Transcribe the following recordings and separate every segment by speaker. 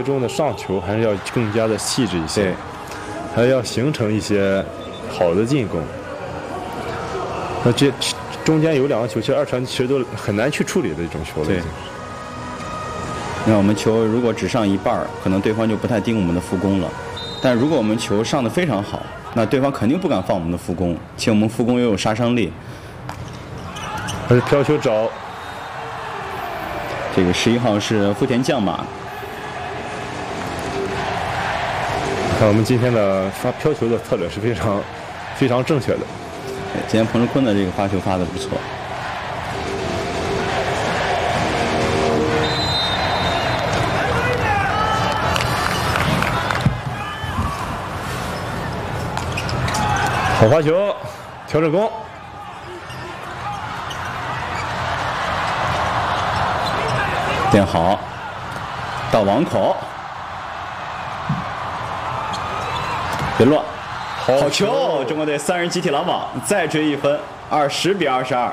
Speaker 1: 中的上球还是要更加的细致一些，
Speaker 2: 对，
Speaker 1: 还要形成一些好的进攻。那这中间有2个球，其实二传其实都很难去处理的一种球了。
Speaker 2: 对。那我们球如果只上一半，可能对方就不太盯我们的副攻了。但如果我们球上得非常好，那对方肯定不敢放我们的副攻，且我们副攻又有杀伤力。
Speaker 1: 还是飘球找。
Speaker 2: 这个11号是福田将马。
Speaker 1: 看我们今天的发飘球的策略是非常正确的。
Speaker 2: 今天彭世坤的这个发球发得不错。
Speaker 1: 好发球，调整攻。
Speaker 2: 点好，到网口，别乱，好球！中国队3人集体拦网，再追1分，20比22。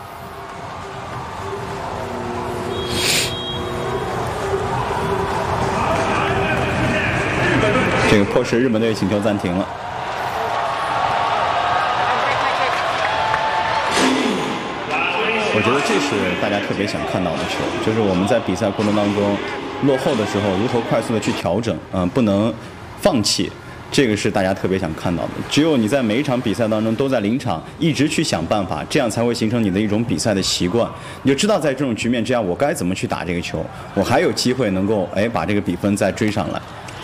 Speaker 2: 这个迫使日本队请求暂停了。我觉得这是大家特别想看到的球，就是我们在比赛过程当中落后的时候，如何快速的去调整，不能放弃，这个是大家特别想看到的。只有你在每一场比赛当中都在临场一直去想办法，这样才会形成你的一种比赛的习惯。你就知道在这种局面之下，我该怎么去打这个球，我还有机会能够把这个比分再追上来。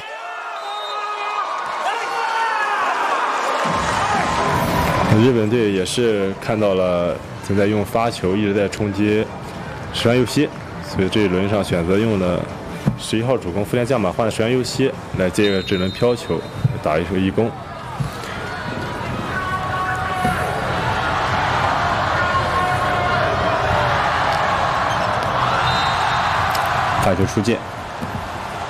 Speaker 1: 日本队也是看到了正在用发球一直在冲击石川佑希，所以这一轮上选择用了11号主攻福田将马换了石川佑希来接个这轮飘球，打一球1攻。
Speaker 2: 发球出界。